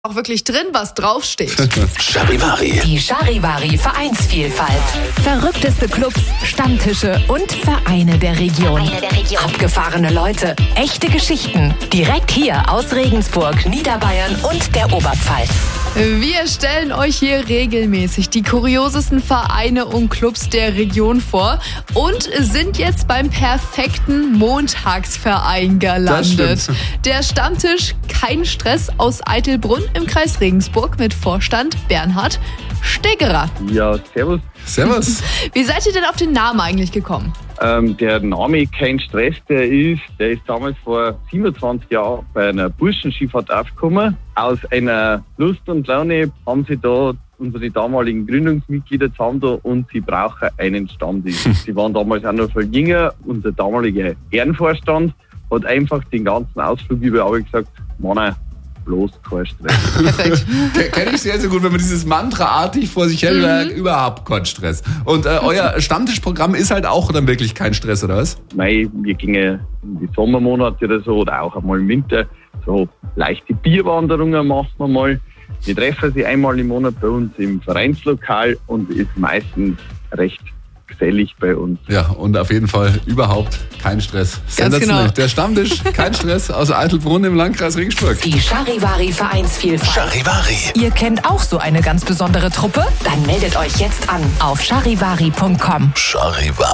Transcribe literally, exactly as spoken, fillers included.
auch wirklich drin, was draufsteht. Charivari. Die Charivari Vereinsvielfalt. Verrückteste Clubs, Stammtische und Vereine der Region. Vereine der Region. Abgefahrene Leute, echte Geschichten. Direkt hier aus Regensburg, Niederbayern und der Oberpfalz. Wir stellen euch hier regelmäßig die kuriosesten Vereine und Clubs der Region vor und sind jetzt beim perfekten Montagsverein gelandet. Der Stammtisch Kein Stress aus Eitelbrunn im Kreis Regensburg mit Vorstand Bernhard Steggerer. Ja, servus. Servus. Wie seid ihr denn auf den Namen eigentlich gekommen? Ähm, der Name Kein Stress, der ist, der ist damals vor siebenundzwanzig Jahren bei einer Burschenskifahrt aufgekommen. Aus einer Lust und Laune haben sie da unsere damaligen Gründungsmitglieder zusammen da und sie brauchen einen Stammtisch. Sie waren damals auch noch viel jünger. Unser damaliger Ehrenvorstand hat einfach den ganzen Ausflug über alle gesagt, Mann, bloß kein Stress. Perfekt. Kenne ich sehr, sehr gut, wenn man dieses Mantraartig vor sich her sagt, überhaupt kein Stress. Und äh, euer Stammtischprogramm ist halt auch dann wirklich kein Stress, oder was? Nein, wir gingen in die Sommermonate oder so oder auch einmal im Winter so leichte Bierwanderungen machen wir mal. Wir treffen sie einmal im Monat bei uns im Vereinslokal und ist meistens recht gesellig bei uns. Ja, und auf jeden Fall überhaupt kein Stress. Genau. Der Stammtisch, kein Stress aus Eitelbrunn im Landkreis Regensburg. Die Charivari Vereinsvielfalt. Charivari. Ihr kennt auch so eine ganz besondere Truppe? Dann meldet euch jetzt an auf charivari punkt com. Charivari.